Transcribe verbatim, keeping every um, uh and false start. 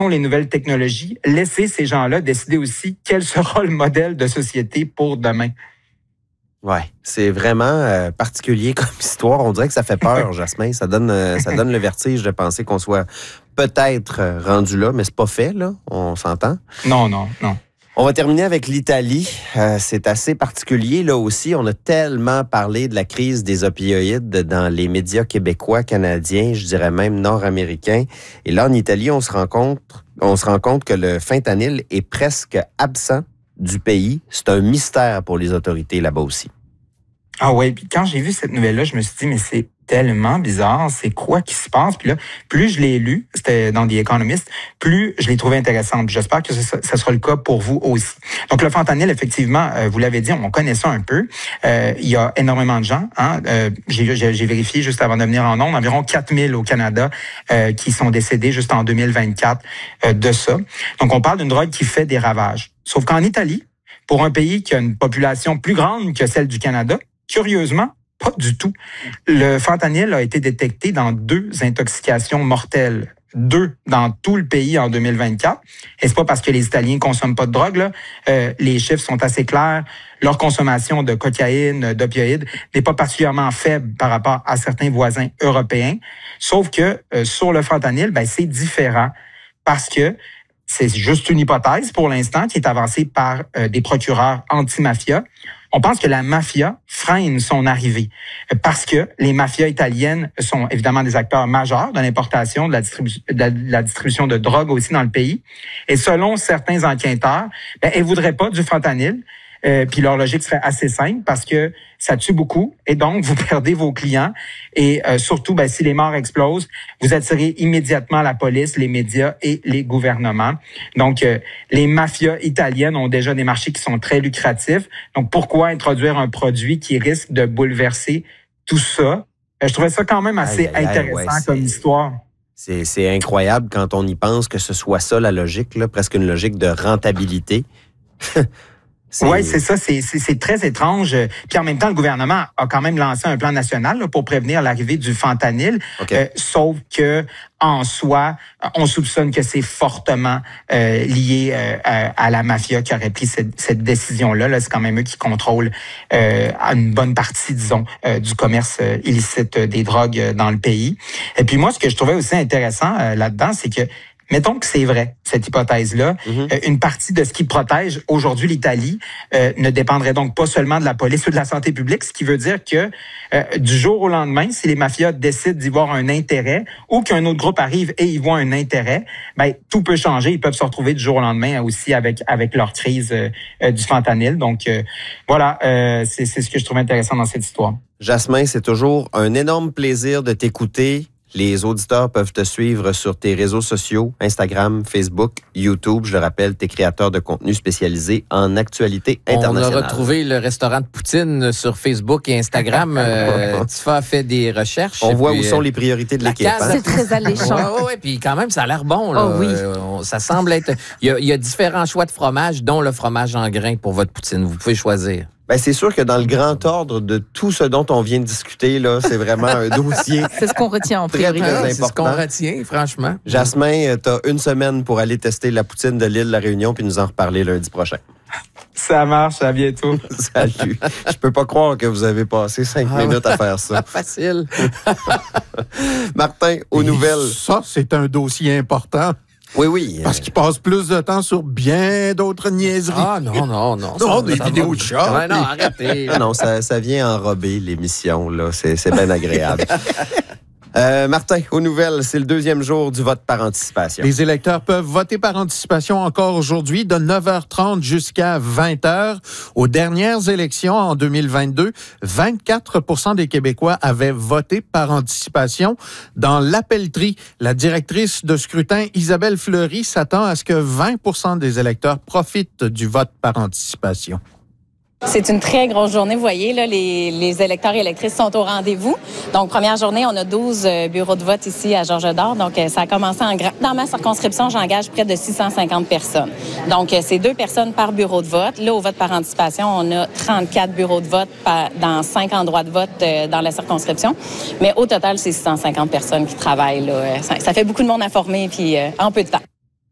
les nouvelles technologies, laisser ces gens-là décider aussi quel sera le modèle de société pour demain. Ouais, c'est vraiment euh, particulier comme histoire. On dirait que ça fait peur, Jasmin. Ça donne, euh, ça donne le vertige de penser qu'on soit peut-être rendu là, mais c'est pas fait, là. On s'entend? Non, non, non. On va terminer avec l'Italie. Euh, c'est assez particulier, là aussi. On a tellement parlé de la crise des opioïdes dans les médias québécois, canadiens, je dirais même nord-américains. Et là, en Italie, on se rend compte, on se rend compte que le fentanyl est presque absent du pays. C'est un mystère pour les autorités là-bas aussi. Ah ouais, puis quand j'ai vu cette nouvelle-là, je me suis dit, mais c'est tellement bizarre, c'est quoi qui se passe? Puis là, plus je l'ai lu, c'était dans The Economist, plus je l'ai trouvé intéressante. J'espère que ça, ça sera le cas pour vous aussi. Donc le fentanyl, effectivement, euh, vous l'avez dit, on connaît ça un peu. Euh, il y a énormément de gens. Hein, euh, j'ai, j'ai, j'ai vérifié juste avant de venir en ondes, environ quatre mille au Canada euh, qui sont décédés juste en deux mille vingt-quatre euh, de ça. Donc on parle d'une drogue qui fait des ravages. Sauf qu'en Italie, pour un pays qui a une population plus grande que celle du Canada, curieusement, pas du tout. Le fentanyl a été détecté dans deux intoxications mortelles. Deux dans tout le pays en deux mille vingt-quatre. Et c'est pas parce que les Italiens consomment pas de drogue, là. Euh, les chiffres sont assez clairs. Leur consommation de cocaïne, d'opioïdes n'est pas particulièrement faible par rapport à certains voisins européens. Sauf que euh, sur le fentanyl, ben, c'est différent parce que c'est juste une hypothèse pour l'instant qui est avancée par euh, des procureurs anti-mafia. On pense que la mafia freine son arrivée parce que les mafias italiennes sont évidemment des acteurs majeurs de l'importation, de la, distribu- de la, de la distribution de drogue aussi dans le pays. Et selon certains enquêteurs, ben, elles voudraient pas du fentanyl. Euh, puis leur logique serait assez simple parce que ça tue beaucoup et donc vous perdez vos clients et euh, surtout ben, si les morts explosent, vous attirez immédiatement la police, les médias et les gouvernements. Donc euh, les mafias italiennes ont déjà des marchés qui sont très lucratifs. Donc pourquoi introduire un produit qui risque de bouleverser tout ça? Euh, je trouvais ça quand même assez aïe, aïe, intéressant ouais, comme histoire. C'est, c'est incroyable quand on y pense que ce soit ça la logique, là, presque une logique de rentabilité. Oui, c'est ça, c'est, c'est, c'est très étrange. Puis en même temps, le gouvernement a quand même lancé un plan national là, pour prévenir l'arrivée du fentanyl, okay. euh, sauf que en soi, on soupçonne que c'est fortement euh, lié euh, à, à la mafia qui aurait pris cette, cette décision-là. Là, c'est quand même eux qui contrôlent euh, une bonne partie, disons, euh, du commerce euh, illicite des drogues dans le pays. Et puis moi, ce que je trouvais aussi intéressant euh, là-dedans, c'est que mettons que c'est vrai, cette hypothèse-là. Mm-hmm. Euh, une partie de ce qui protège aujourd'hui l'Italie euh, ne dépendrait donc pas seulement de la police ou de la santé publique, ce qui veut dire que euh, du jour au lendemain, si les mafias décident d'y voir un intérêt ou qu'un autre groupe arrive et y voit un intérêt, ben tout peut changer. Ils peuvent se retrouver du jour au lendemain aussi avec avec leur crise euh, euh, du fentanyl. Donc euh, voilà, euh, c'est, c'est ce que je trouve intéressant dans cette histoire. Jasmin, c'est toujours un énorme plaisir de t'écouter. Les auditeurs peuvent te suivre sur tes réseaux sociaux, Instagram, Facebook, YouTube. Je le rappelle, tu es créateur de contenu spécialisé en actualité internationale. On a retrouvé le restaurant de poutine sur Facebook et Instagram. euh, Tifa a fait des recherches. On voit puis, où sont les priorités de l'équipe. Hein? C'est très alléchant. Oui, oui, oui. Puis quand même, ça a l'air bon. Là. Oh oui. Euh, ça semble être... Il y, a, il y a différents choix de fromage, dont le fromage en grains pour votre poutine. Vous pouvez choisir. Ben, c'est sûr que dans le grand ordre de tout ce dont on vient de discuter, là, c'est vraiment un dossier. C'est ce qu'on retient en priorité. Très, très important. C'est ce qu'on retient, franchement. Jasmin, tu as une semaine pour aller tester la poutine de l'île La Réunion puis nous en reparler lundi prochain. Ça marche, à bientôt. Salut. Je peux pas croire que vous avez passé cinq ah, minutes à faire ça. Facile. Martin, aux Et nouvelles. Ça, c'est un dossier important. Oui, oui. Parce qu'il passe plus de temps sur bien d'autres niaiseries. Ah non, non, non. Non, ça, des ça vidéos va. de chats. Ouais, non, arrêtez. Ah non, ça, ça vient enrober l'émission, là. C'est, c'est bien agréable. Euh, Martin, aux nouvelles, c'est le deuxième jour du vote par anticipation. Les électeurs peuvent voter par anticipation encore aujourd'hui de neuf heures trente jusqu'à vingt heures. Aux dernières élections en deux mille vingt-deux, vingt-quatre pour cent des Québécois avaient voté par anticipation. Dans l'appellerie, la directrice de scrutin Isabelle Fleury s'attend à ce que vingt pour cent des électeurs profitent du vote par anticipation. C'est une très grosse journée. Vous voyez, là, les, les électeurs et électrices sont au rendez-vous. Donc, première journée, on a douze euh, bureaux de vote ici à Georges-Dor. Donc, euh, ça a commencé en grand. Dans ma circonscription, j'engage près de six cent cinquante personnes. Donc, euh, c'est deux personnes par bureau de vote. Là, au vote par anticipation, on a trente-quatre bureaux de vote par, dans cinq endroits de vote euh, dans la circonscription. Mais au total, c'est six cent cinquante personnes qui travaillent. Là. Ça, ça fait beaucoup de monde à former puis euh, en peu de temps.